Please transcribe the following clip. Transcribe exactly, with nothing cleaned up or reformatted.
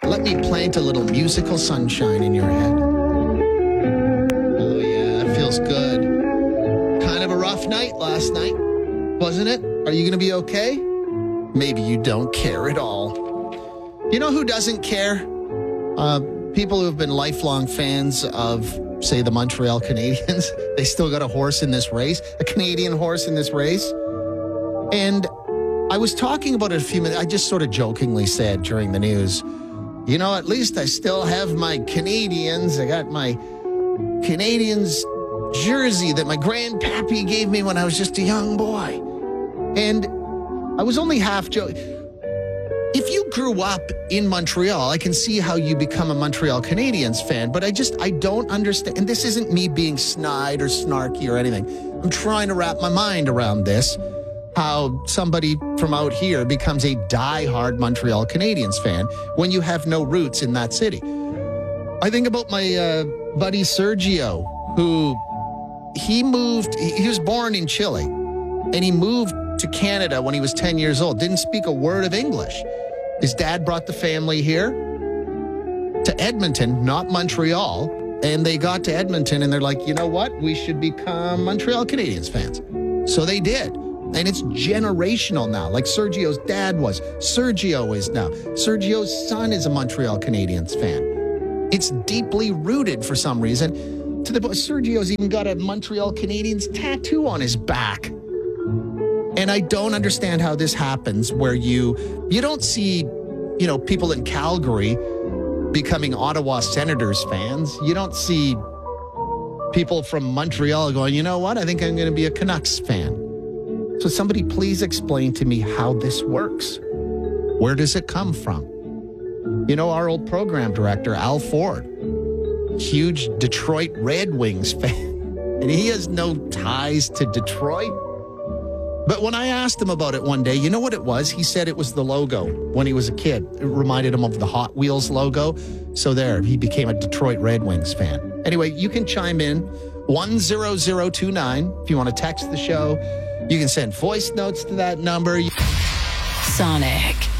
Let me plant a little musical sunshine in your head. Oh, yeah, that feels good. Kind of a rough night last night, wasn't it? Are you going to be okay? Maybe you don't care at all. You know who doesn't care? Uh, people who have been lifelong fans of, say, the Montreal Canadiens. They still got a horse in this race, a Canadian horse in this race. And I was talking about it a few minutes. I just sort of jokingly said during the news, you know, at least I still have my Canadians. I got my Canadians jersey that my grandpappy gave me when I was just a young boy. And I was only half joking. If you grew up in Montreal, I can see how you become a Montreal Canadiens fan, but I just, I don't understand. And this isn't me being snide or snarky or anything. I'm trying to wrap my mind around this, how somebody from out here becomes a diehard Montreal Canadiens fan when you have no roots in that city. I think about my uh, buddy Sergio, who he moved, he was born in Chile, and he moved to Canada when he was ten years old, didn't speak a word of English. His dad brought the family here to Edmonton, not Montreal, and they got to Edmonton and they're like, you know what? We should become Montreal Canadiens fans. So they did. And it's generational now, like Sergio's dad was. Sergio is now. Sergio's son is a Montreal Canadiens fan. It's deeply rooted for some reason. To the Sergio's even got a Montreal Canadiens tattoo on his back. And I don't understand how this happens where you you don't see, you know, people in Calgary becoming Ottawa Senators fans. You don't see people from Montreal going, you know what, I think I'm going to be a Canucks fan. So somebody please explain to me how this works. Where does it come from? You know, our old program director, Al Ford, huge Detroit Red Wings fan, and he has no ties to Detroit. But when I asked him about it one day, you know what it was? He said it was the logo when he was a kid. It reminded him of the Hot Wheels logo. So there, he became a Detroit Red Wings fan. Anyway, you can chime in one zero zero two nine if you want to text the show. You can send voice notes to that number. Sonic.